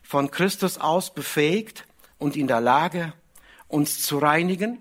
von Christus aus befähigt und in der Lage, uns zu reinigen.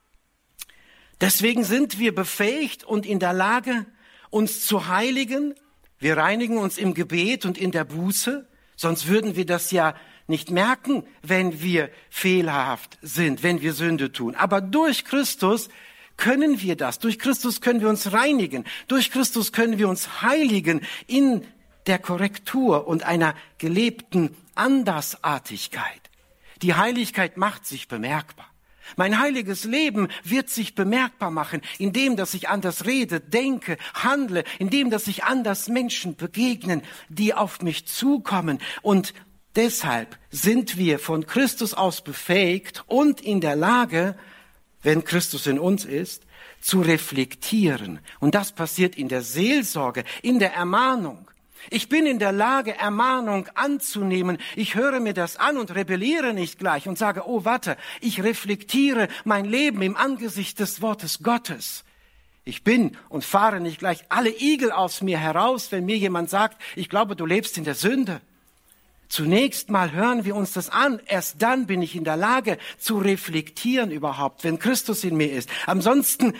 Deswegen sind wir befähigt und in der Lage, uns zu heiligen. Wir reinigen uns im Gebet und in der Buße, sonst würden wir das ja nicht merken, wenn wir fehlerhaft sind, wenn wir Sünde tun. Aber durch Christus können wir das. Durch Christus können wir uns reinigen. Durch Christus können wir uns heiligen in der Korrektur und einer gelebten Andersartigkeit. Die Heiligkeit macht sich bemerkbar. Mein heiliges Leben wird sich bemerkbar machen, indem, dass ich anders rede, denke, handle, indem, dass ich anders Menschen begegnen, die auf mich zukommen. Und deshalb sind wir von Christus aus befähigt und in der Lage, wenn Christus in uns ist, zu reflektieren. Und das passiert in der Seelsorge, in der Ermahnung. Ich bin in der Lage, Ermahnung anzunehmen. Ich höre mir das an und rebelliere nicht gleich und sage, oh warte, ich reflektiere mein Leben im Angesicht des Wortes Gottes. Ich bin und fahre nicht gleich alle Igel aus mir heraus, wenn mir jemand sagt, ich glaube, du lebst in der Sünde. Zunächst mal hören wir uns das an. Erst dann bin ich in der Lage zu reflektieren überhaupt, wenn Christus in mir ist. Ansonsten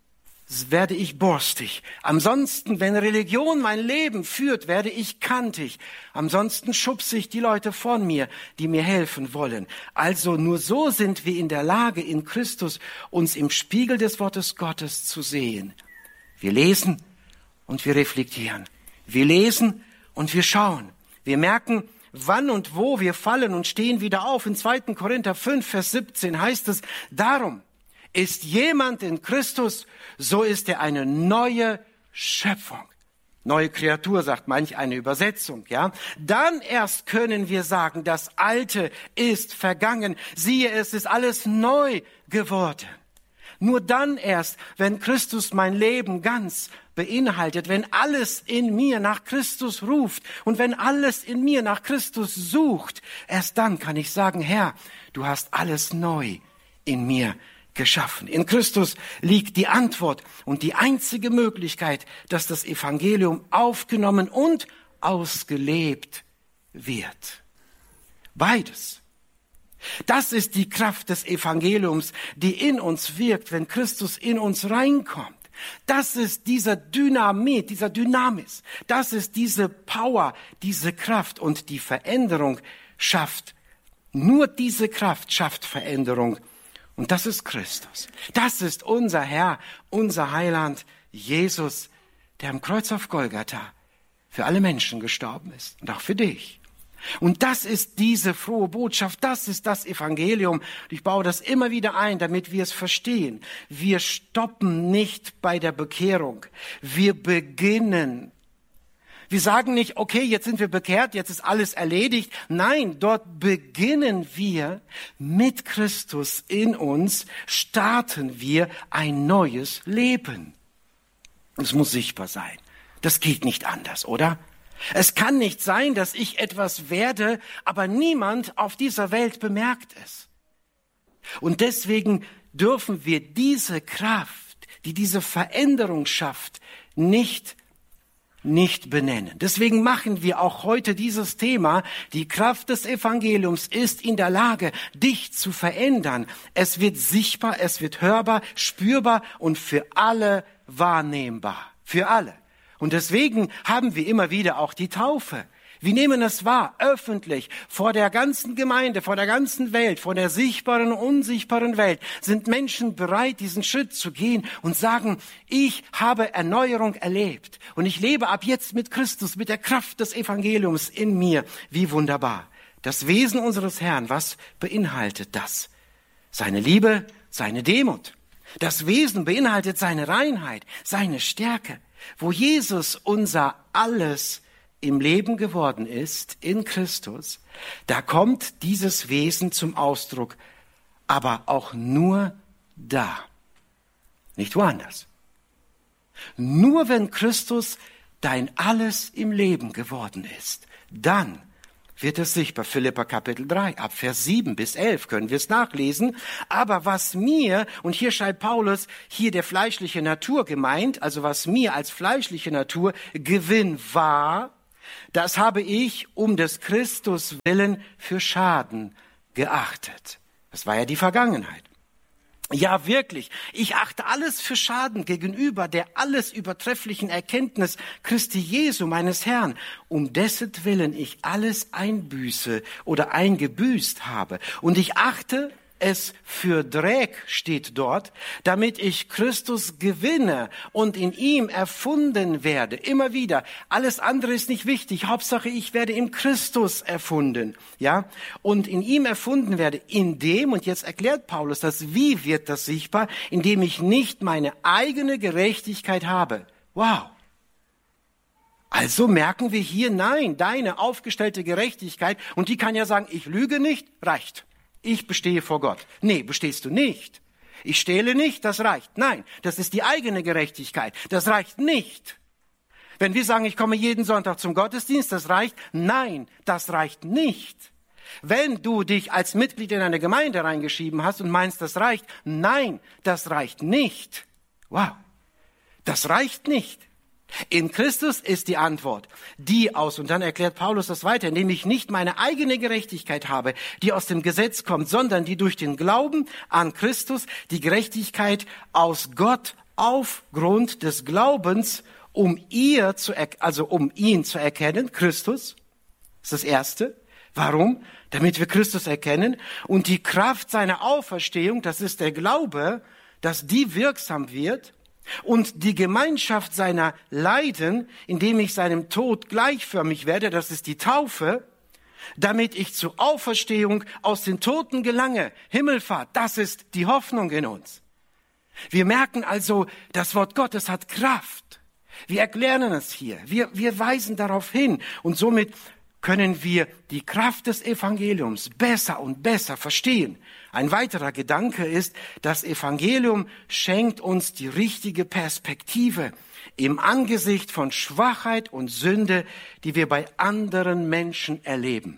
werde ich borstig. Ansonsten, wenn Religion mein Leben führt, werde ich kantig. Ansonsten schubse ich die Leute von mir, die mir helfen wollen. Also nur so sind wir in der Lage, in Christus uns im Spiegel des Wortes Gottes zu sehen. Wir lesen und wir reflektieren. Wir lesen und wir schauen. Wir merken, wann und wo wir fallen und stehen wieder auf. In 2. Korinther 5, Vers 17 heißt es, darum ist jemand in Christus, so ist er eine neue Schöpfung. Neue Kreatur, sagt manch eine Übersetzung, ja. Dann erst können wir sagen, das Alte ist vergangen. Siehe, es ist alles neu geworden. Nur dann erst, wenn Christus mein Leben ganz beinhaltet, wenn alles in mir nach Christus ruft und wenn alles in mir nach Christus sucht, erst dann kann ich sagen, Herr, du hast alles neu in mir geschaffen. In Christus liegt die Antwort und die einzige Möglichkeit, dass das Evangelium aufgenommen und ausgelebt wird. Beides. Das ist die Kraft des Evangeliums, die in uns wirkt, wenn Christus in uns reinkommt. Das ist dieser Dynamit, dieser Dynamis. Das ist diese Power, diese Kraft und die Veränderung schafft. Nur diese Kraft schafft Veränderung. Und das ist Christus. Das ist unser Herr, unser Heiland, Jesus, der am Kreuz auf Golgatha für alle Menschen gestorben ist und auch für dich. Und das ist diese frohe Botschaft, das ist das Evangelium. Ich baue das immer wieder ein, damit wir es verstehen. Wir stoppen nicht bei der Bekehrung. Wir beginnen. Wir sagen nicht, okay, jetzt sind wir bekehrt, jetzt ist alles erledigt. Nein, dort beginnen wir mit Christus in uns, starten wir ein neues Leben. Es muss sichtbar sein. Das geht nicht anders, oder? Es kann nicht sein, dass ich etwas werde, aber niemand auf dieser Welt bemerkt es. Und deswegen dürfen wir diese Kraft, die diese Veränderung schafft, nicht benennen. Deswegen machen wir auch heute dieses Thema. Die Kraft des Evangeliums ist in der Lage, dich zu verändern. Es wird sichtbar, es wird hörbar, spürbar und für alle wahrnehmbar. Für alle. Und deswegen haben wir immer wieder auch die Taufe. Wir nehmen es wahr, öffentlich, vor der ganzen Gemeinde, vor der ganzen Welt, vor der sichtbaren und unsichtbaren Welt, sind Menschen bereit, diesen Schritt zu gehen und sagen, ich habe Erneuerung erlebt und ich lebe ab jetzt mit Christus, mit der Kraft des Evangeliums in mir. Wie wunderbar. Das Wesen unseres Herrn, was beinhaltet das? Seine Liebe, seine Demut. Das Wesen beinhaltet seine Reinheit, seine Stärke. Wo Jesus unser Alles im Leben geworden ist, in Christus, da kommt dieses Wesen zum Ausdruck, aber auch nur da, nicht woanders. Nur wenn Christus dein Alles im Leben geworden ist, dann wird es sichtbar. Philipper Kapitel 3, ab Vers 7 bis 11 können wir es nachlesen. Aber was mir, und hier schreibt Paulus, hier der fleischliche Natur gemeint, also was mir als fleischliche Natur Gewinn war, Das habe ich um des Christus willen für Schaden geachtet. Das war ja die Vergangenheit. Ja, wirklich. Ich achte alles für Schaden gegenüber der alles übertrefflichen Erkenntnis Christi Jesu, meines Herrn, um dessentwillen ich alles einbüße oder eingebüßt habe. Und ich achte es für Dreck, steht dort, damit ich Christus gewinne und in ihm erfunden werde. Immer wieder. Alles andere ist nicht wichtig. Hauptsache, ich werde in Christus erfunden. Ja? Und in ihm erfunden werde. Indem, und jetzt erklärt Paulus das, wie wird das sichtbar? Indem ich nicht meine eigene Gerechtigkeit habe. Wow. Also merken wir hier, nein, deine aufgestellte Gerechtigkeit, und die kann ja sagen, ich lüge nicht, reicht. Ich bestehe vor Gott. Nee, bestehst du nicht. Ich stehle nicht, das reicht. Nein, das ist die eigene Gerechtigkeit. Das reicht nicht. Wenn wir sagen, ich komme jeden Sonntag zum Gottesdienst, das reicht. Nein, das reicht nicht. Wenn du dich als Mitglied in eine Gemeinde reingeschrieben hast und meinst, das reicht. Nein, das reicht nicht. Wow, das reicht nicht. In Christus ist die Antwort, die aus, und dann erklärt Paulus das weiter, indem ich nicht meine eigene Gerechtigkeit habe, die aus dem Gesetz kommt, sondern die durch den Glauben an Christus, die Gerechtigkeit aus Gott aufgrund des Glaubens, um ihn zu erkennen, Christus, ist das Erste. Warum? Damit wir Christus erkennen und die Kraft seiner Auferstehung, das ist der Glaube, dass die wirksam wird, und die Gemeinschaft seiner Leiden, indem ich seinem Tod gleichförmig werde, das ist die Taufe, damit ich zur Auferstehung aus den Toten gelange. Himmelfahrt, das ist die Hoffnung in uns. Wir merken also, das Wort Gottes hat Kraft. Wir erklären es hier. Wir weisen darauf hin. Und somit können wir die Kraft des Evangeliums besser und besser verstehen. Ein weiterer Gedanke ist, das Evangelium schenkt uns die richtige Perspektive im Angesicht von Schwachheit und Sünde, die wir bei anderen Menschen erleben.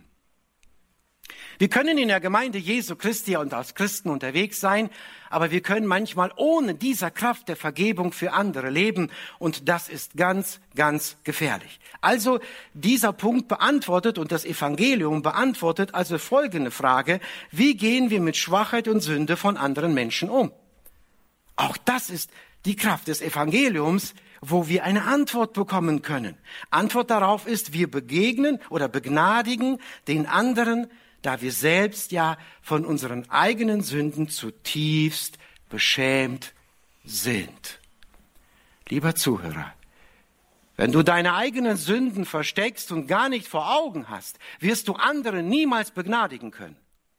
Wir können in der Gemeinde Jesu Christi und als Christen unterwegs sein, aber wir können manchmal ohne dieser Kraft der Vergebung für andere leben und das ist ganz, ganz gefährlich. Also dieser Punkt beantwortet und das Evangelium beantwortet also folgende Frage: Wie gehen wir mit Schwachheit und Sünde von anderen Menschen um? Auch das ist die Kraft des Evangeliums, wo wir eine Antwort bekommen können. Antwort darauf ist, wir begegnen oder begnadigen den anderen, da wir selbst ja von unseren eigenen Sünden zutiefst beschämt sind. Lieber Zuhörer, wenn du deine eigenen Sünden versteckst und gar nicht vor Augen hast, wirst du andere niemals begnadigen können.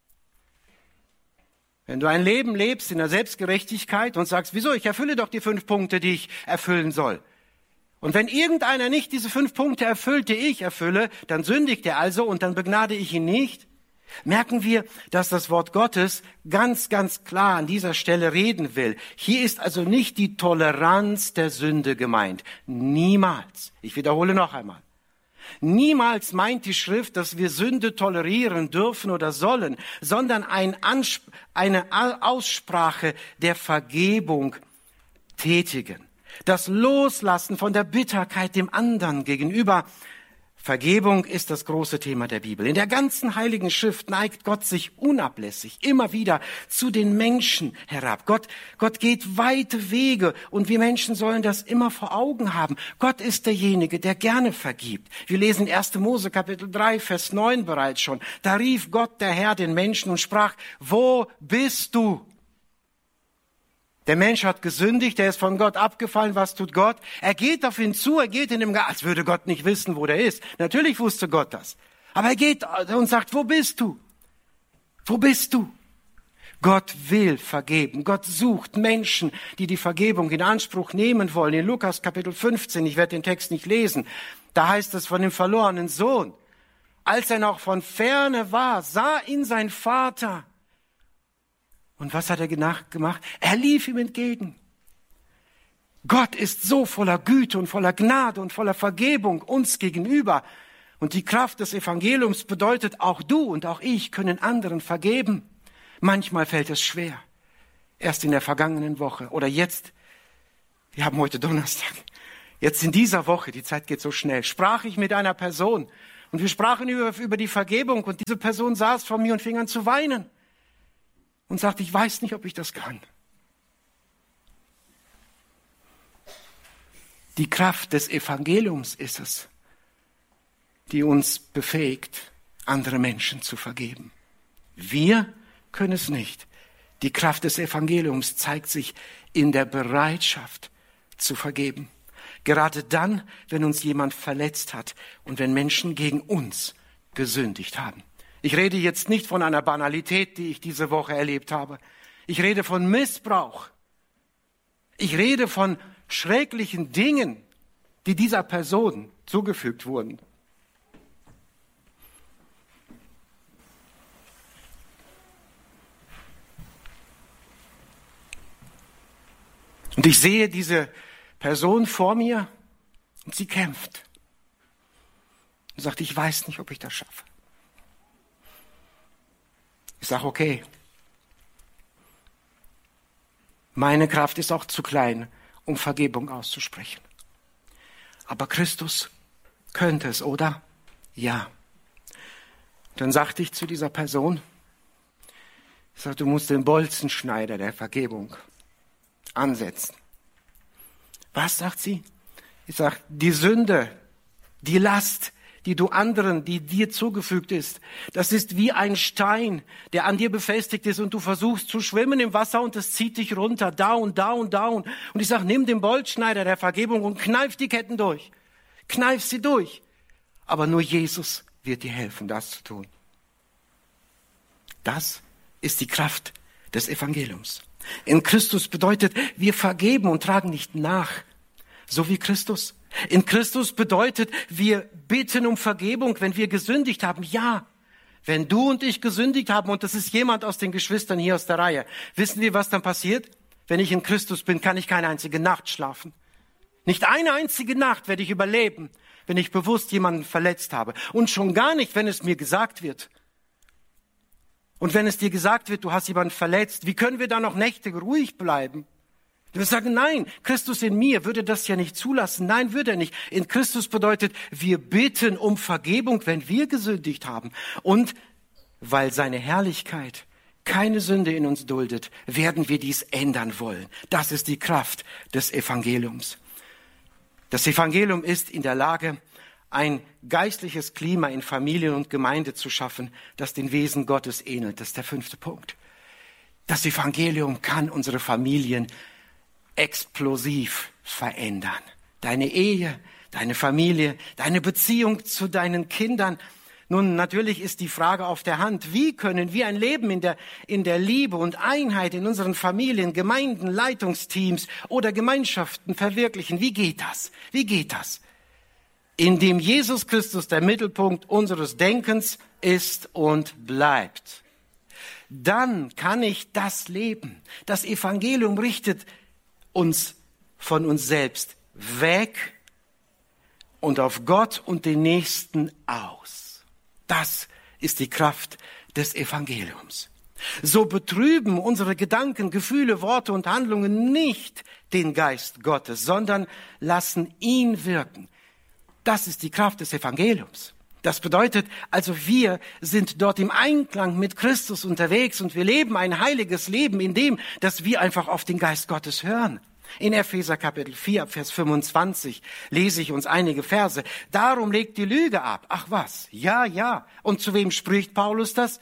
Wenn du ein Leben lebst in der Selbstgerechtigkeit und sagst, wieso, ich erfülle doch die 5 Punkte, die ich erfüllen soll. Und wenn irgendeiner nicht diese 5 Punkte erfüllt, die ich erfülle, dann sündigt er also und dann begnade ich ihn nicht. Merken wir, dass das Wort Gottes ganz, ganz klar an dieser Stelle reden will. Hier ist also nicht die Toleranz der Sünde gemeint. Niemals. Ich wiederhole noch einmal. Niemals meint die Schrift, dass wir Sünde tolerieren dürfen oder sollen, sondern eine Aussprache der Vergebung tätigen. Das Loslassen von der Bitterkeit dem anderen gegenüber. Vergebung ist das große Thema der Bibel. In der ganzen Heiligen Schrift neigt Gott sich unablässig immer wieder zu den Menschen herab. Gott geht weite Wege und wir Menschen sollen das immer vor Augen haben. Gott ist derjenige, der gerne vergibt. Wir lesen 1. Mose Kapitel 3, Vers 9 bereits schon. Da rief Gott, der Herr, den Menschen und sprach, wo bist du? Der Mensch hat gesündigt, er ist von Gott abgefallen. Was tut Gott? Er geht auf ihn zu, er geht in dem Garten, als würde Gott nicht wissen, wo der ist. Natürlich wusste Gott das. Aber er geht und sagt, wo bist du? Wo bist du? Gott will vergeben. Gott sucht Menschen, die die Vergebung in Anspruch nehmen wollen. In Lukas Kapitel 15, ich werde den Text nicht lesen, da heißt es von dem verlorenen Sohn. Als er noch von ferne war, sah ihn sein Vater. Und was hat er gemacht? Er lief ihm entgegen. Gott ist so voller Güte und voller Gnade und voller Vergebung uns gegenüber. Und die Kraft des Evangeliums bedeutet, auch du und auch ich können anderen vergeben. Manchmal fällt es schwer. Erst in der vergangenen Woche oder jetzt, wir haben heute Donnerstag, Jetzt in dieser Woche, die Zeit geht so schnell, sprach ich mit einer Person und wir sprachen über die Vergebung und diese Person saß vor mir und fing an zu weinen und sagte, ich weiß nicht, ob ich das kann. Die Kraft des Evangeliums ist es, die uns befähigt, andere Menschen zu vergeben. Wir können es nicht. Die Kraft des Evangeliums zeigt sich in der Bereitschaft zu vergeben. Gerade dann, wenn uns jemand verletzt hat und wenn Menschen gegen uns gesündigt haben. Ich rede jetzt nicht von einer Banalität, die ich diese Woche erlebt habe. Ich rede von Missbrauch. Ich rede von schrecklichen Dingen, die dieser Person zugefügt wurden. Und ich sehe diese Person vor mir und sie kämpft. Und sagt, ich weiß nicht, ob ich das schaffe. Ich sage, okay. Meine Kraft ist auch zu klein, um Vergebung auszusprechen. Aber Christus könnte es, oder? Ja. Dann sagte ich zu dieser Person, ich sagte, du musst den Bolzenschneider der Vergebung ansetzen. Was, sagt sie? Ich sage, die Sünde, die Last, die du anderen, die dir zugefügt ist, das ist wie ein Stein, der an dir befestigt ist und du versuchst zu schwimmen im Wasser und es zieht dich runter, down, down, down. Und ich sage, nimm den Bolzschneider der Vergebung und kneif die Ketten durch. Kneif sie durch. Aber nur Jesus wird dir helfen, das zu tun. Das ist die Kraft des Evangeliums. In Christus bedeutet, wir vergeben und tragen nicht nach, so wie Christus. In Christus bedeutet, wir bitten um Vergebung, wenn wir gesündigt haben. Ja, wenn du und ich gesündigt haben und das ist jemand aus den Geschwistern hier aus der Reihe, wissen wir, was dann passiert? Wenn ich in Christus bin, kann ich keine einzige Nacht schlafen. Nicht eine einzige Nacht werde ich überleben, wenn ich bewusst jemanden verletzt habe. Und schon gar nicht, wenn es mir gesagt wird. Und wenn es dir gesagt wird, du hast jemanden verletzt, wie können wir da noch Nächte ruhig bleiben? Wir sagen, nein, Christus in mir würde das ja nicht zulassen. Nein, würde er nicht. In Christus bedeutet, wir bitten um Vergebung, wenn wir gesündigt haben. Und weil seine Herrlichkeit keine Sünde in uns duldet, werden wir dies ändern wollen. Das ist die Kraft des Evangeliums. Das Evangelium ist in der Lage, ein geistliches Klima in Familien und Gemeinde zu schaffen, das den Wesen Gottes ähnelt. Das ist der 5. Punkt. Das Evangelium kann unsere Familien explosiv verändern. Deine Ehe, deine Familie, deine Beziehung zu deinen Kindern. Nun, natürlich ist die Frage auf der Hand, wie können wir ein Leben in der Liebe und Einheit in unseren Familien, Gemeinden, Leitungsteams oder Gemeinschaften verwirklichen? Wie geht das? Wie geht das? Indem Jesus Christus der Mittelpunkt unseres Denkens ist und bleibt. Dann kann ich das leben. Das Evangelium richtet uns von uns selbst weg und auf Gott und den Nächsten aus. Das ist die Kraft des Evangeliums. So betrüben unsere Gedanken, Gefühle, Worte und Handlungen nicht den Geist Gottes, sondern lassen ihn wirken. Das ist die Kraft des Evangeliums. Das bedeutet, also wir sind dort im Einklang mit Christus unterwegs und wir leben ein heiliges Leben, in dem, dass wir einfach auf den Geist Gottes hören. In Epheser Kapitel 4, Vers 25 lese ich uns einige Verse. Darum legt die Lüge ab. Ach was? Ja, ja. Und zu wem spricht Paulus das?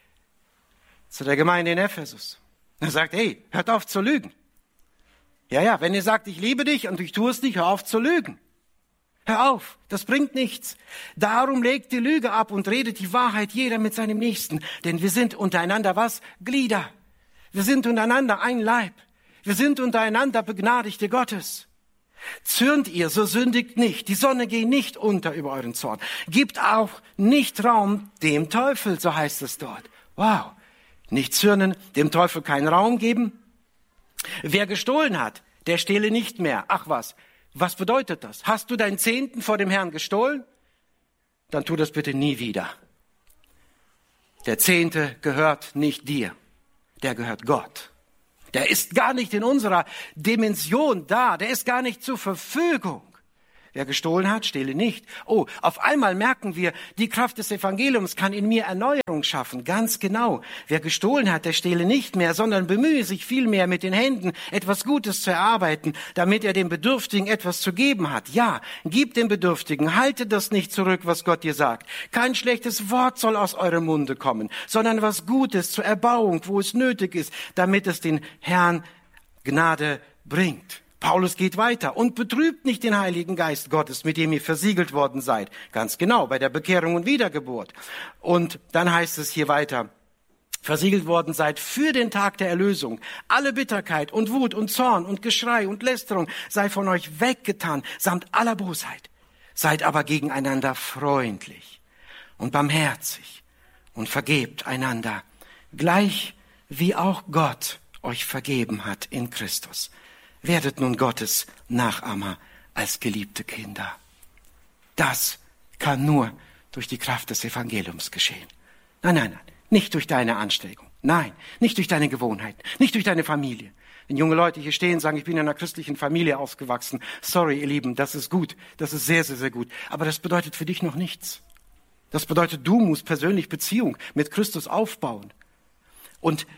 Zu der Gemeinde in Ephesus. Er sagt, hey, hört auf zu lügen. Ja, wenn ihr sagt, ich liebe dich und ich tue es nicht, hör auf zu lügen. Hör auf, das bringt nichts. Darum legt die Lüge ab und redet die Wahrheit jeder mit seinem Nächsten. Denn wir sind untereinander was? Glieder. Wir sind untereinander ein Leib. Wir sind untereinander Begnadigte Gottes. Zürnt ihr, so sündigt nicht. Die Sonne geht nicht unter über euren Zorn. Gebt auch nicht Raum dem Teufel, so heißt es dort. Wow. Nicht zürnen, dem Teufel keinen Raum geben. Wer gestohlen hat, der stehle nicht mehr. Ach was. Was bedeutet das? Hast du deinen Zehnten vor dem Herrn gestohlen? Dann tu das bitte nie wieder. Der Zehnte gehört nicht dir. Der gehört Gott. Der ist gar nicht in unserer Dimension da. Der ist gar nicht zur Verfügung. Wer gestohlen hat, stehle nicht. Oh, auf einmal merken wir, die Kraft des Evangeliums kann in mir Erneuerung schaffen. Ganz genau. Wer gestohlen hat, der stehle nicht mehr, sondern bemühe sich vielmehr mit den Händen etwas Gutes zu erarbeiten, damit er dem Bedürftigen etwas zu geben hat. Ja, gib dem Bedürftigen, halte das nicht zurück, was Gott dir sagt. Kein schlechtes Wort soll aus eurem Munde kommen, sondern was Gutes zur Erbauung, wo es nötig ist, damit es den Herrn Gnade bringt. Paulus geht weiter und betrübt nicht den Heiligen Geist Gottes, mit dem ihr versiegelt worden seid. Ganz genau, bei der Bekehrung und Wiedergeburt. Und dann heißt es hier weiter, versiegelt worden seid für den Tag der Erlösung. Alle Bitterkeit und Wut und Zorn und Geschrei und Lästerung sei von euch weggetan, samt aller Bosheit. Seid aber gegeneinander freundlich und barmherzig und vergebt einander, gleich wie auch Gott euch vergeben hat in Christus. Werdet nun Gottes Nachahmer als geliebte Kinder. Das kann nur durch die Kraft des Evangeliums geschehen. Nein, nicht durch deine Anstrengung. Nein, nicht durch deine Gewohnheiten, nicht durch deine Familie. Wenn junge Leute hier stehen und sagen, ich bin in einer christlichen Familie aufgewachsen, sorry, ihr Lieben, das ist gut, das ist sehr, sehr, sehr gut. Aber das bedeutet für dich noch nichts. Das bedeutet, du musst persönlich Beziehung mit Christus aufbauen. Und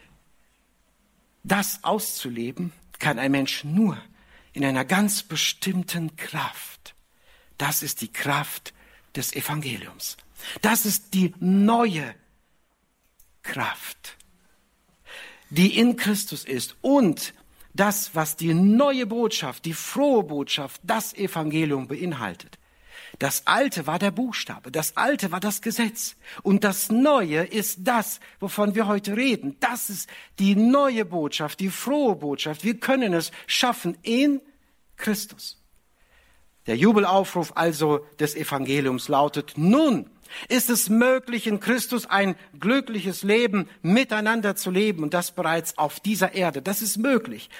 das auszuleben, kann ein Mensch nur in einer ganz bestimmten Kraft. Das ist die Kraft des Evangeliums. Das ist die neue Kraft, die in Christus ist. Und das, was die neue Botschaft, die frohe Botschaft, das Evangelium beinhaltet. Das Alte war der Buchstabe, das Alte war das Gesetz. Und das Neue ist das, wovon wir heute reden. Das ist die neue Botschaft, die frohe Botschaft. Wir können es schaffen in Christus. Der Jubelaufruf also des Evangeliums lautet, nun ist es möglich, in Christus ein glückliches Leben miteinander zu leben und das bereits auf dieser Erde. Das ist möglich.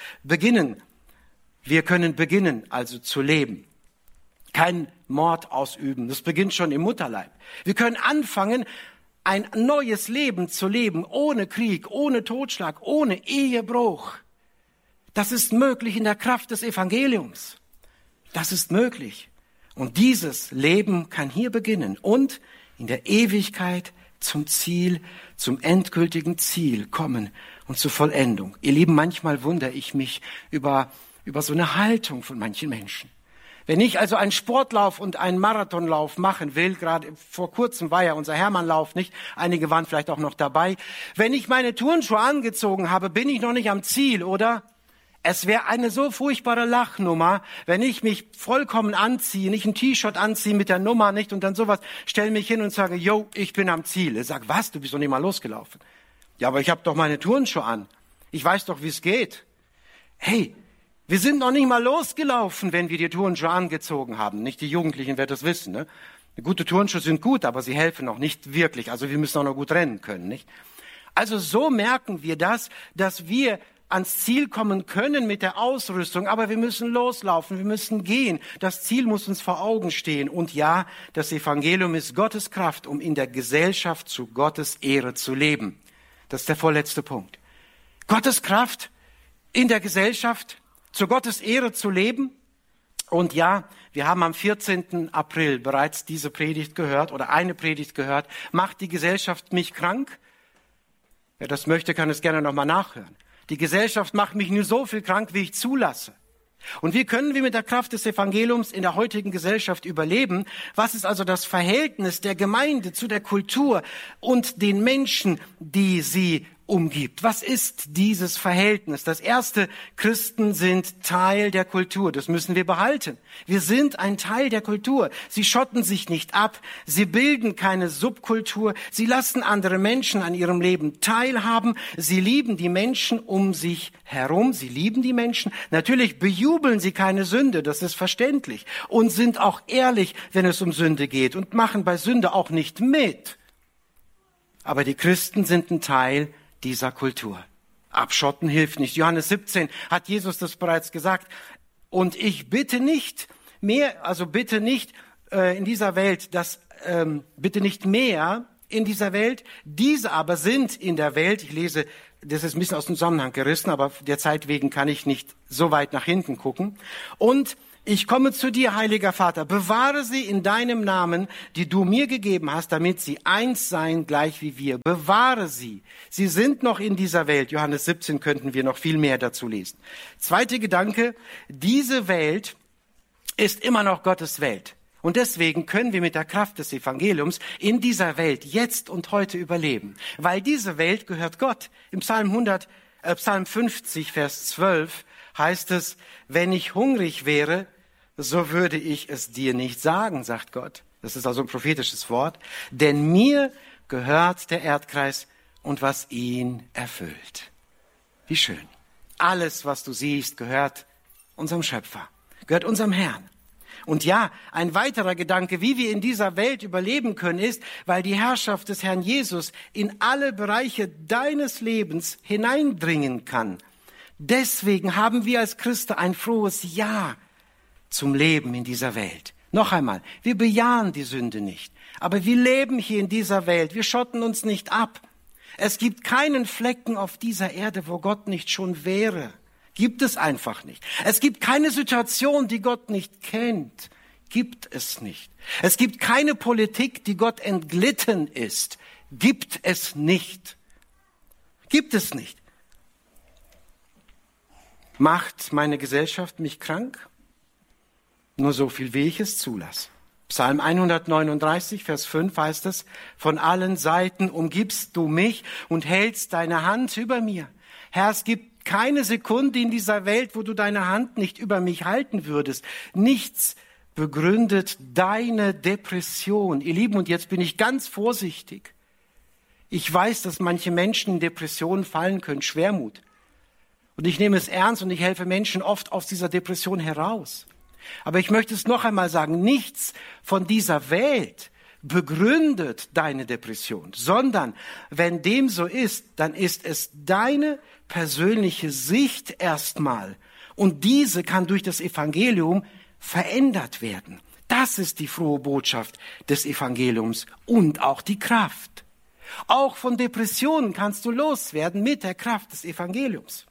Wir können beginnen, also zu leben. Kein Mord ausüben. Das beginnt schon im Mutterleib. Wir können anfangen, ein neues Leben zu leben, ohne Krieg, ohne Totschlag, ohne Ehebruch. Das ist möglich in der Kraft des Evangeliums. Das ist möglich. Und dieses Leben kann hier beginnen und in der Ewigkeit zum Ziel, zum endgültigen Ziel kommen und zur Vollendung. Ihr Lieben, manchmal wundere ich mich über so eine Haltung von manchen Menschen. Wenn ich also einen Sportlauf und einen Marathonlauf machen will, gerade vor kurzem war ja unser Hermannlauf, nicht? Einige waren vielleicht auch noch dabei. Wenn ich meine Turnschuhe angezogen habe, bin ich noch nicht am Ziel, oder? Es wäre eine so furchtbare Lachnummer, wenn ich mich vollkommen anziehe, nicht ein T-Shirt anziehe mit der Nummer, nicht? Und dann sowas, stelle mich hin und sage, yo, ich bin am Ziel. Ich sage, was? Du bist doch nicht mal losgelaufen. Ja, aber ich habe doch meine Turnschuhe an. Ich weiß doch, wie es geht. Hey, wir sind noch nicht mal losgelaufen, wenn wir die Turnschuhe angezogen haben. Nicht die Jugendlichen werden das wissen. Ne? Gute Turnschuhe sind gut, aber sie helfen noch nicht wirklich. Also wir müssen auch noch gut rennen können. Nicht? Also so merken wir das, dass wir ans Ziel kommen können mit der Ausrüstung. Aber wir müssen loslaufen, wir müssen gehen. Das Ziel muss uns vor Augen stehen. Und ja, das Evangelium ist Gottes Kraft, um in der Gesellschaft zu Gottes Ehre zu leben. Das ist der vorletzte Punkt. Gottes Kraft in der Gesellschaft zu Gottes Ehre zu leben. Und ja, wir haben am 14. April bereits diese Predigt gehört oder eine Predigt gehört. Macht die Gesellschaft mich krank? Wer das möchte, kann es gerne nochmal nachhören. Die Gesellschaft macht mich nur so viel krank, wie ich zulasse. Und wie können wir mit der Kraft des Evangeliums in der heutigen Gesellschaft überleben? Was ist also das Verhältnis der Gemeinde zu der Kultur und den Menschen, die sie umgibt? Was ist dieses Verhältnis? Das erste, Christen sind Teil der Kultur. Das müssen wir behalten. Wir sind ein Teil der Kultur. Sie schotten sich nicht ab. Sie bilden keine Subkultur. Sie lassen andere Menschen an ihrem Leben teilhaben. Sie lieben die Menschen um sich herum. Sie lieben die Menschen. Natürlich bejubeln sie keine Sünde. Das ist verständlich. Und sind auch ehrlich, wenn es um Sünde geht. Und machen bei Sünde auch nicht mit. Aber die Christen sind ein Teil dieser Kultur. Abschotten hilft nicht. Johannes 17 hat Jesus das bereits gesagt. Und ich bitte nicht mehr, also bitte nicht in dieser Welt, bitte nicht mehr in dieser Welt. Diese aber sind in der Welt. Ich lese, das ist ein bisschen aus dem Zusammenhang gerissen, aber der Zeit wegen kann ich nicht so weit nach hinten gucken. Und Ich komme zu dir, heiliger Vater, bewahre sie in deinem Namen, die du mir gegeben hast, damit sie eins seien, gleich wie wir. Bewahre sie. Sie sind noch in dieser Welt. Johannes 17 könnten wir noch viel mehr dazu lesen. Zweiter Gedanke, diese Welt ist immer noch Gottes Welt. Und deswegen können wir mit der Kraft des Evangeliums in dieser Welt jetzt und heute überleben. Weil diese Welt gehört Gott. Im Psalm 50, Vers 12 heißt es, wenn ich hungrig wäre, so würde ich es dir nicht sagen, sagt Gott. Das ist also ein prophetisches Wort. Denn mir gehört der Erdkreis und was ihn erfüllt. Wie schön. Alles, was du siehst, gehört unserem Schöpfer, gehört unserem Herrn. Und ja, ein weiterer Gedanke, wie wir in dieser Welt überleben können, ist, weil die Herrschaft des Herrn Jesus in alle Bereiche deines Lebens hineindringen kann. Deswegen haben wir als Christen ein frohes Ja zum Leben in dieser Welt. Noch einmal, wir bejahen die Sünde nicht, aber wir leben hier in dieser Welt, wir schotten uns nicht ab. Es gibt keinen Flecken auf dieser Erde, wo Gott nicht schon wäre. Gibt es einfach nicht. Es gibt keine Situation, die Gott nicht kennt. Gibt es nicht. Es gibt keine Politik, die Gott entglitten ist. Gibt es nicht. Gibt es nicht. Macht meine Gesellschaft mich krank? Nur so viel, wie ich es zulasse. Psalm 139, Vers 5 heißt es, von allen Seiten umgibst du mich und hältst deine Hand über mir. Herr, es gibt keine Sekunde in dieser Welt, wo du deine Hand nicht über mich halten würdest. Nichts begründet deine Depression. Ihr Lieben, und jetzt bin ich ganz vorsichtig. Ich weiß, dass manche Menschen in Depressionen fallen können, Schwermut. Und ich nehme es ernst und ich helfe Menschen oft aus dieser Depression heraus. Aber ich möchte es noch einmal sagen, nichts von dieser Welt begründet deine Depression, sondern wenn dem so ist, dann ist es deine persönliche Sicht erstmal. Und diese kann durch das Evangelium verändert werden. Das ist die frohe Botschaft des Evangeliums und auch die Kraft. Auch von Depressionen kannst du loswerden mit der Kraft des Evangeliums.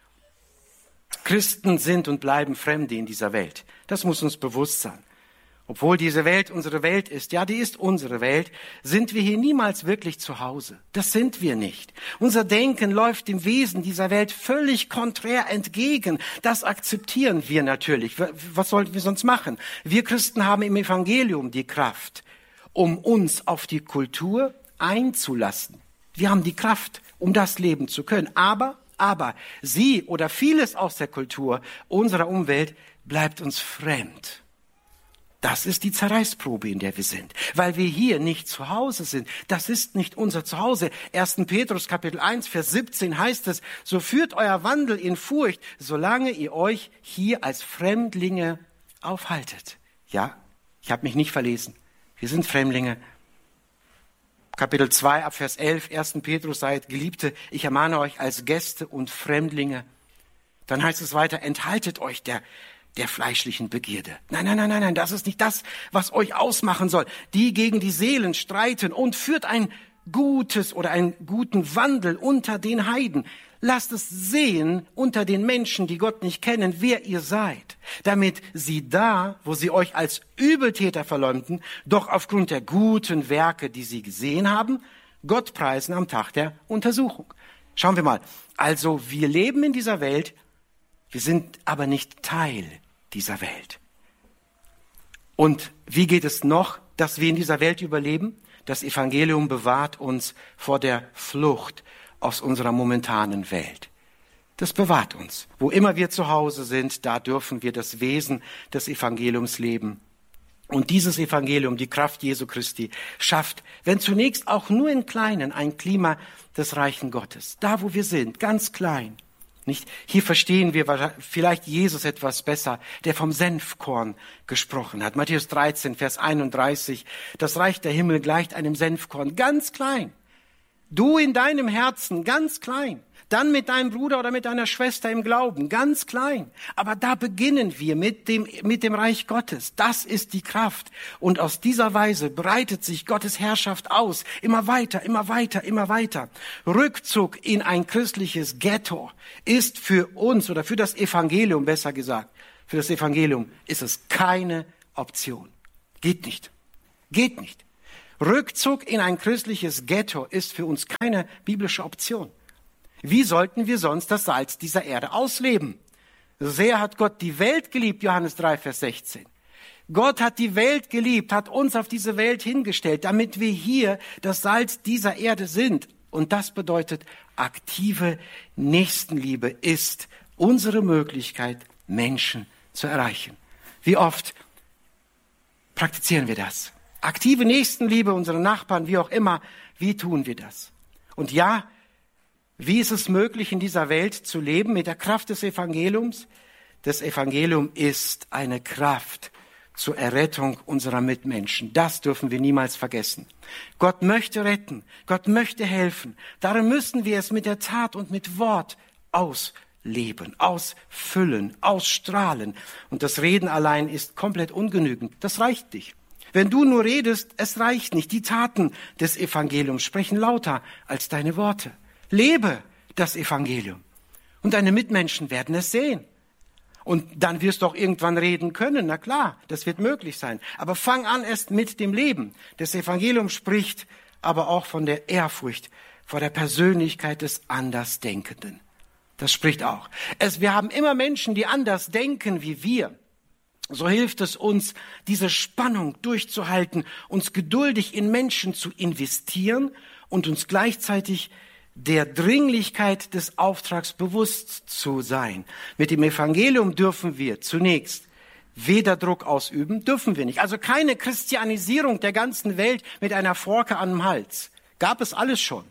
Christen sind und bleiben Fremde in dieser Welt. Das muss uns bewusst sein. Obwohl diese Welt unsere Welt ist, ja, die ist unsere Welt, sind wir hier niemals wirklich zu Hause. Das sind wir nicht. Unser Denken läuft dem Wesen dieser Welt völlig konträr entgegen. Das akzeptieren wir natürlich. Was sollten wir sonst machen? Wir Christen haben im Evangelium die Kraft, um uns auf die Kultur einzulassen. Wir haben die Kraft, um das leben zu können. Aber sie oder vieles aus der Kultur unserer Umwelt bleibt uns fremd. Das ist die Zerreißprobe, in der wir sind, weil wir hier nicht zu Hause sind. Das ist nicht unser Zuhause. 1. Petrus Kapitel 1, Vers 17 heißt es, so führt euer Wandel in Furcht, solange ihr euch hier als Fremdlinge aufhaltet. Ja, ich habe mich nicht verlesen. Wir sind Fremdlinge. Kapitel 2, ab Vers 11, 1. Petrus, seid Geliebte, ich ermahne euch als Gäste und Fremdlinge. Dann heißt es weiter, enthaltet euch der fleischlichen Begierde. Nein, das ist nicht das, was euch ausmachen soll. Die gegen die Seelen streiten und führt ein gutes oder einen guten Wandel unter den Heiden. Lasst es sehen unter den Menschen, die Gott nicht kennen, wer ihr seid, damit sie da, wo sie euch als Übeltäter verleumden, doch aufgrund der guten Werke, die sie gesehen haben, Gott preisen am Tag der Untersuchung. Schauen wir mal. Also wir leben in dieser Welt, wir sind aber nicht Teil dieser Welt. Und wie geht es noch, dass wir in dieser Welt überleben? Das Evangelium bewahrt uns vor der Flucht aus unserer momentanen Welt. Das bewahrt uns. Wo immer wir zu Hause sind, da dürfen wir das Wesen des Evangeliums leben. Und dieses Evangelium, die Kraft Jesu Christi, schafft, wenn zunächst auch nur in Kleinen, ein Klima des Reichen Gottes. Da, wo wir sind, ganz klein. Nicht? Hier verstehen wir vielleicht Jesus etwas besser, der vom Senfkorn gesprochen hat. Matthäus 13, Vers 31. Das Reich der Himmel gleicht einem Senfkorn, ganz klein. Du in deinem Herzen, ganz klein. Dann mit deinem Bruder oder mit deiner Schwester im Glauben, ganz klein. Aber da beginnen wir mit dem Reich Gottes. Das ist die Kraft. Und aus dieser Weise breitet sich Gottes Herrschaft aus. Immer weiter, immer weiter, immer weiter. Rückzug in ein christliches Ghetto ist für uns oder für das Evangelium besser gesagt, für das Evangelium ist es keine Option. Geht nicht. Geht nicht. Rückzug in ein christliches Ghetto ist für uns keine biblische Option. Wie sollten wir sonst das Salz dieser Erde ausleben? So sehr hat Gott die Welt geliebt, Johannes 3, Vers 16. Gott hat die Welt geliebt, hat uns auf diese Welt hingestellt, damit wir hier das Salz dieser Erde sind. Und das bedeutet, aktive Nächstenliebe ist unsere Möglichkeit, Menschen zu erreichen. Wie oft praktizieren wir das? Aktive Nächstenliebe, unsere Nachbarn, wie auch immer, wie tun wir das? Und ja, wie ist es möglich, in dieser Welt zu leben mit der Kraft des Evangeliums? Das Evangelium ist eine Kraft zur Errettung unserer Mitmenschen. Das dürfen wir niemals vergessen. Gott möchte retten, Gott möchte helfen. Darum müssen wir es mit der Tat und mit Wort ausleben, ausfüllen, ausstrahlen. Und das Reden allein ist komplett ungenügend. Das reicht nicht. Wenn du nur redest, es reicht nicht. Die Taten des Evangeliums sprechen lauter als deine Worte. Lebe das Evangelium. Und deine Mitmenschen werden es sehen. Und dann wirst du auch irgendwann reden können. Na klar, das wird möglich sein. Aber fang an erst mit dem Leben. Das Evangelium spricht aber auch von der Ehrfurcht vor der Persönlichkeit des Andersdenkenden. Das spricht auch. Wir haben immer Menschen, die anders denken wie wir. So hilft es uns, diese Spannung durchzuhalten, uns geduldig in Menschen zu investieren und uns gleichzeitig der Dringlichkeit des Auftrags bewusst zu sein. Mit dem Evangelium dürfen wir zunächst weder Druck ausüben, dürfen wir nicht. Also keine Christianisierung der ganzen Welt mit einer Forke an dem Hals. Gab es alles schon.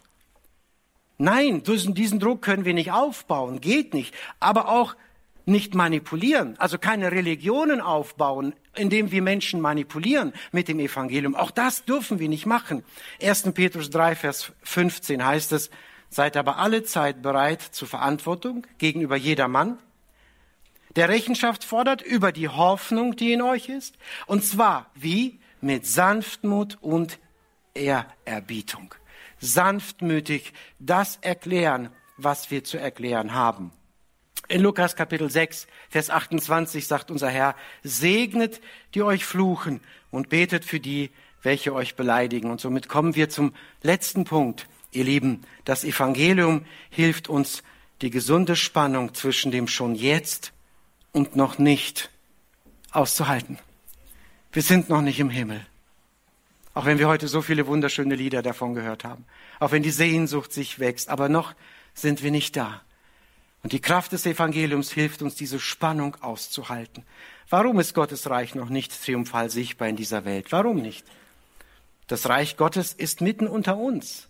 Nein, diesen Druck können wir nicht aufbauen, geht nicht. Aber auch nicht manipulieren, also keine Religionen aufbauen, indem wir Menschen manipulieren mit dem Evangelium. Auch das dürfen wir nicht machen. 1. Petrus 3, Vers 15 heißt es, seid aber alle Zeit bereit zur Verantwortung gegenüber jedermann, der Rechenschaft fordert über die Hoffnung, die in euch ist. Und zwar wie? Mit Sanftmut und Ehrerbietung. Sanftmütig das erklären, was wir zu erklären haben. In Lukas Kapitel 6, Vers 28 sagt unser Herr, segnet, die euch fluchen und betet für die, welche euch beleidigen. Und somit kommen wir zum letzten Punkt. Ihr Lieben, das Evangelium hilft uns, die gesunde Spannung zwischen dem schon jetzt und noch nicht auszuhalten. Wir sind noch nicht im Himmel. Auch wenn wir heute so viele wunderschöne Lieder davon gehört haben. Auch wenn die Sehnsucht sich wächst. Aber noch sind wir nicht da. Und die Kraft des Evangeliums hilft uns, diese Spannung auszuhalten. Warum ist Gottes Reich noch nicht triumphal sichtbar in dieser Welt? Warum nicht? Das Reich Gottes ist mitten unter uns.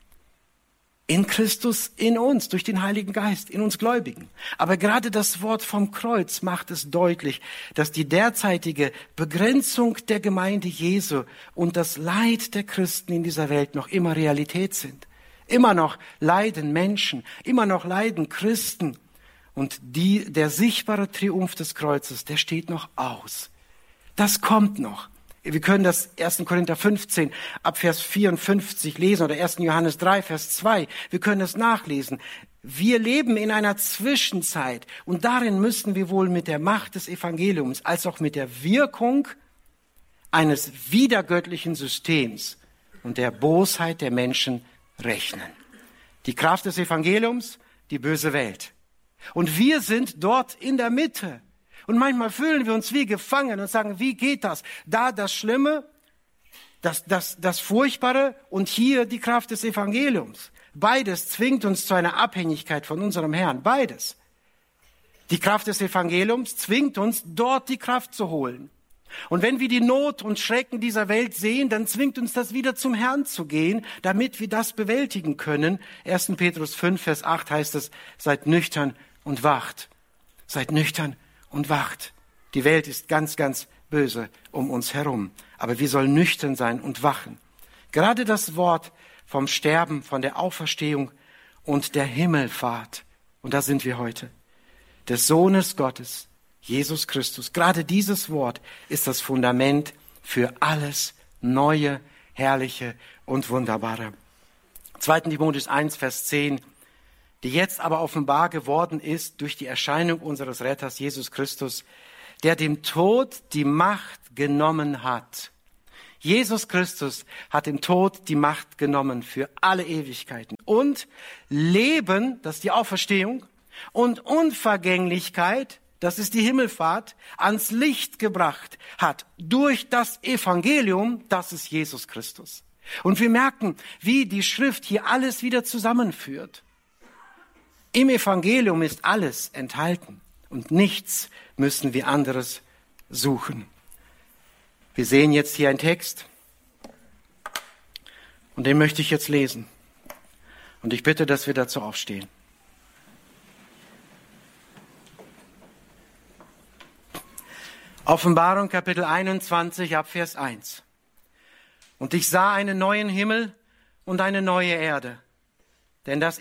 In Christus, in uns, durch den Heiligen Geist, in uns Gläubigen. Aber gerade das Wort vom Kreuz macht es deutlich, dass die derzeitige Begrenzung der Gemeinde Jesu und das Leid der Christen in dieser Welt noch immer Realität sind. Immer noch leiden Menschen, immer noch leiden Christen. Und der sichtbare Triumph des Kreuzes, der steht noch aus. Das kommt noch. Wir können das 1. Korinther 15 ab Vers 54 lesen oder 1. Johannes 3, Vers 2. Wir können es nachlesen. Wir leben in einer Zwischenzeit und darin müssen wir wohl mit der Macht des Evangeliums als auch mit der Wirkung eines widergöttlichen Systems und der Bosheit der Menschen rechnen. Die Kraft des Evangeliums, die böse Welt. Und wir sind dort in der Mitte. Und manchmal fühlen wir uns wie gefangen und sagen, wie geht das? Da das Schlimme, das Furchtbare und hier die Kraft des Evangeliums. Beides zwingt uns zu einer Abhängigkeit von unserem Herrn. Beides. Die Kraft des Evangeliums zwingt uns, dort die Kraft zu holen. Und wenn wir die Not und Schrecken dieser Welt sehen, dann zwingt uns das wieder zum Herrn zu gehen, damit wir das bewältigen können. 1. Petrus 5, Vers 8 heißt es, seid nüchtern und wacht. Seid nüchtern und wacht. Die Welt ist ganz, ganz böse um uns herum. Aber wir sollen nüchtern sein und wachen. Gerade das Wort vom Sterben, von der Auferstehung und der Himmelfahrt, und da sind wir heute, des Sohnes Gottes, Jesus Christus. Gerade dieses Wort ist das Fundament für alles Neue, Herrliche und Wunderbare. 2. Timotheus 1, Vers 10, die jetzt aber offenbar geworden ist durch die Erscheinung unseres Retters Jesus Christus, der dem Tod die Macht genommen hat. Jesus Christus hat dem Tod die Macht genommen für alle Ewigkeiten. Und Leben, das ist die Auferstehung, und Unvergänglichkeit, das ist die Himmelfahrt, ans Licht gebracht hat durch das Evangelium, das ist Jesus Christus. Und wir merken, wie die Schrift hier alles wieder zusammenführt. Im Evangelium ist alles enthalten und nichts müssen wir anderes suchen. Wir sehen jetzt hier einen Text und den möchte ich jetzt lesen. Und ich bitte, dass wir dazu aufstehen. Offenbarung Kapitel 21 ab Vers 1. Und ich sah einen neuen Himmel und eine neue Erde. Denn der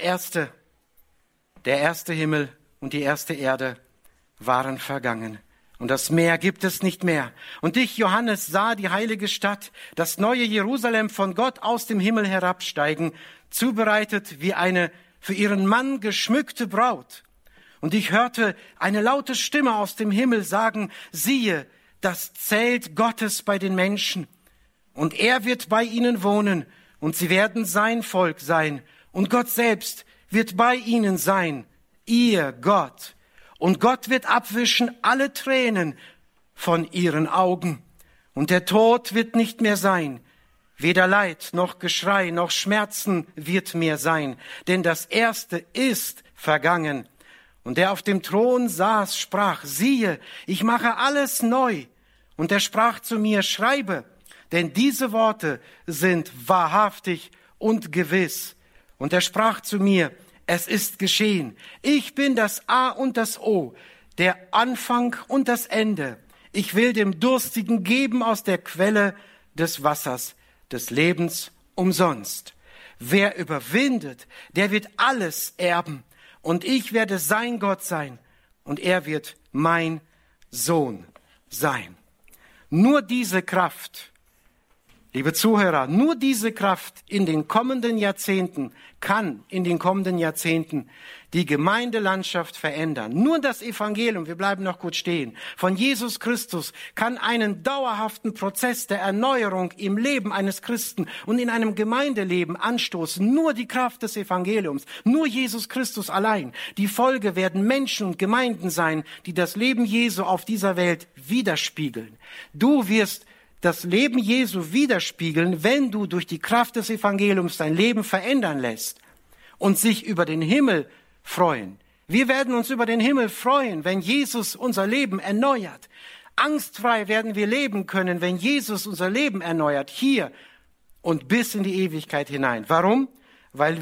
erste Himmel und die erste Erde waren vergangen. Und das Meer gibt es nicht mehr. Und ich, Johannes, sah die heilige Stadt, das neue Jerusalem von Gott aus dem Himmel herabsteigen, zubereitet wie eine für ihren Mann geschmückte Braut. Und ich hörte eine laute Stimme aus dem Himmel sagen, siehe, das Zelt Gottes bei den Menschen. Und er wird bei ihnen wohnen, und sie werden sein Volk sein. Und Gott selbst wird bei ihnen sein, ihr Gott. Und Gott wird abwischen alle Tränen von ihren Augen. Und der Tod wird nicht mehr sein. Weder Leid noch Geschrei noch Schmerzen wird mehr sein. Denn das Erste ist vergangen. Und der auf dem Thron saß, sprach, siehe, ich mache alles neu. Und er sprach zu mir, schreibe, denn diese Worte sind wahrhaftig und gewiss. Und er sprach zu mir, es ist geschehen. Ich bin das A und das O, der Anfang und das Ende. Ich will dem Durstigen geben aus der Quelle des Wassers, des Lebens umsonst. Wer überwindet, der wird alles erben. Und ich werde sein Gott sein und er wird mein Sohn sein. Nur diese Kraft, liebe Zuhörer, nur diese Kraft in den kommenden Jahrzehnten kann in den kommenden Jahrzehnten die Gemeindelandschaft verändern. Nur das Evangelium, wir bleiben noch gut stehen, von Jesus Christus kann einen dauerhaften Prozess der Erneuerung im Leben eines Christen und in einem Gemeindeleben anstoßen. Nur die Kraft des Evangeliums, nur Jesus Christus allein. Die Folge werden Menschen und Gemeinden sein, die das Leben Jesu auf dieser Welt widerspiegeln. Du wirst das Leben Jesu widerspiegeln, wenn du durch die Kraft des Evangeliums dein Leben verändern lässt und sich über den Himmel freuen. Wir werden uns über den Himmel freuen, wenn Jesus unser Leben erneuert. Angstfrei werden wir leben können, wenn Jesus unser Leben erneuert, hier und bis in die Ewigkeit hinein. Warum? Weil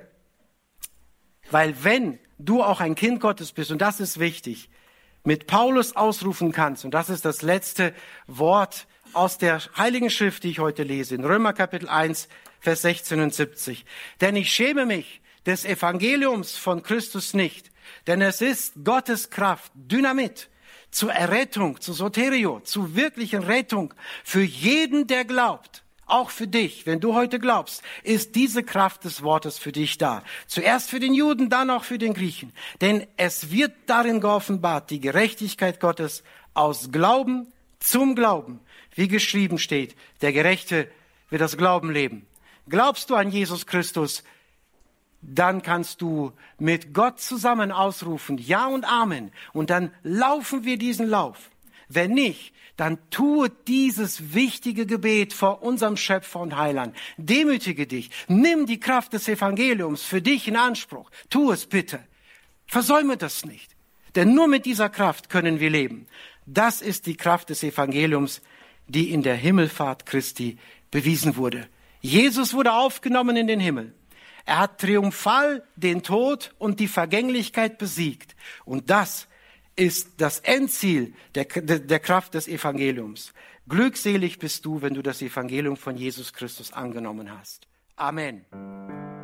wenn du auch ein Kind Gottes bist, und das ist wichtig, mit Paulus ausrufen kannst, und das ist das letzte Wort aus der Heiligen Schrift, die ich heute lese, in Römer Kapitel 1, Vers 16 und 70. Denn ich schäme mich des Evangeliums von Christus nicht, denn es ist Gottes Kraft, Dynamit, zur Errettung, zur Soterio, zur wirklichen Rettung für jeden, der glaubt. Auch für dich, wenn du heute glaubst, ist diese Kraft des Wortes für dich da. Zuerst für den Juden, dann auch für den Griechen. Denn es wird darin geoffenbart, die Gerechtigkeit Gottes aus Glauben zum Glauben. Wie geschrieben steht, der Gerechte wird das Glauben leben. Glaubst du an Jesus Christus, dann kannst du mit Gott zusammen ausrufen, Ja und Amen. Und dann laufen wir diesen Lauf. Wenn nicht, dann tue dieses wichtige Gebet vor unserem Schöpfer und Heiland. Demütige dich. Nimm die Kraft des Evangeliums für dich in Anspruch. Tu es bitte. Versäume das nicht. Denn nur mit dieser Kraft können wir leben. Das ist die Kraft des Evangeliums, die in der Himmelfahrt Christi bewiesen wurde. Jesus wurde aufgenommen in den Himmel. Er hat triumphal den Tod und die Vergänglichkeit besiegt. Und das ist das Endziel der Kraft des Evangeliums. Glückselig bist du, wenn du das Evangelium von Jesus Christus angenommen hast. Amen.